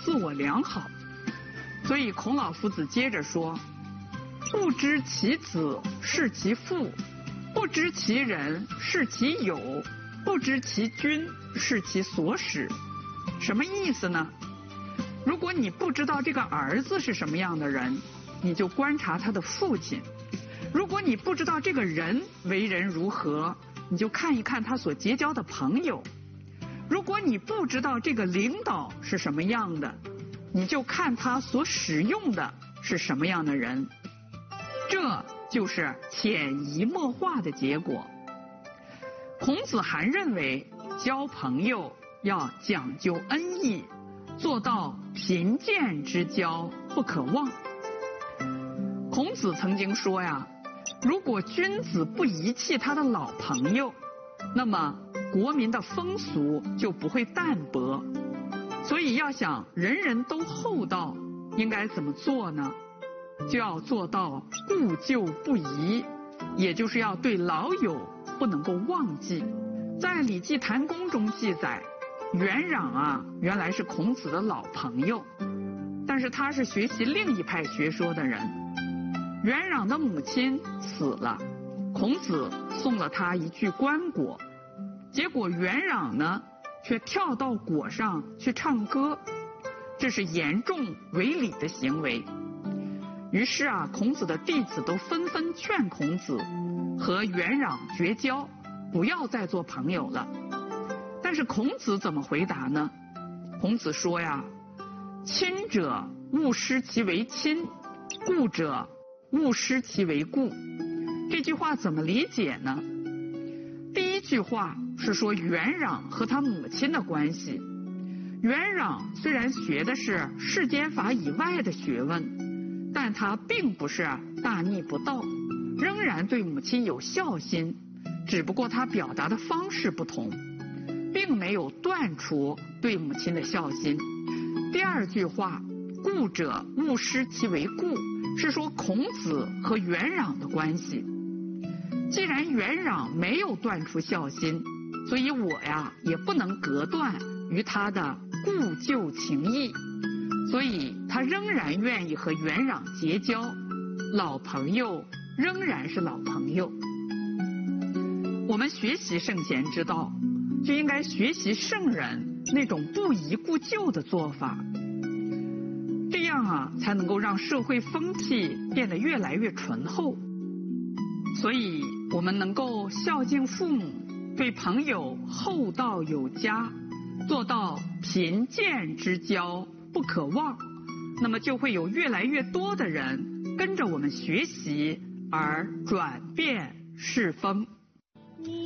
自我良好。所以孔老夫子接着说：不知其子，是其父；不知其人，是其友；不知其君，是其所使。什么意思呢？如果你不知道这个儿子是什么样的人，你就观察他的父亲；如果你不知道这个人为人如何，你就看一看他所结交的朋友；如果你不知道这个领导是什么样的，你就看他所使用的是什么样的人。这就是潜移默化的结果。孔子还认为，交朋友要讲究恩义，做到贫贱之交不可忘。孔子曾经说呀，如果君子不遗弃他的老朋友，那么国民的风俗就不会淡薄。所以要想人人都厚道，应该怎么做呢？就要做到故旧不移，也就是要对老友不能够忘记。在《礼记谈公》中记载，元壤原来是孔子的老朋友，但是他是学习另一派学说的人。元壤的母亲死了，孔子送了他一具棺椁，结果元壤呢却跳到椁上去唱歌，这是严重违礼的行为。于是孔子的弟子都纷纷劝孔子和元壤绝交，不要再做朋友了。但是孔子怎么回答呢？孔子说呀，亲者勿失其为亲，故者勿失其为故。这句话怎么理解呢？第一句话是说元壤和他母亲的关系。元壤虽然学的是世间法以外的学问，但他并不是大逆不道，仍然对母亲有孝心，只不过他表达的方式不同，并没有断除对母亲的孝心。第二句话，故者勿失其为故，是说孔子和元壤的关系。既然元壤没有断除孝心，所以我也不能隔断与他的故旧情谊，所以他仍然愿意和元壤结交，老朋友仍然是老朋友。我们学习圣贤之道，就应该学习圣人那种不移故旧的做法，这样才能够让社会风气变得越来越醇厚。所以我们能够孝敬父母，对朋友厚道有加，做到贫贱之交不可忘，那么就会有越来越多的人跟着我们学习而转变世风。